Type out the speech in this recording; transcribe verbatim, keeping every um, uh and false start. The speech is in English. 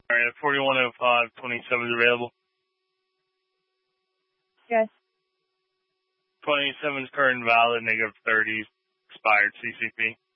All right, forty-one oh five twenty-seven is available. Yes. twenty-seven is current valid, negative thirty, expired C C P.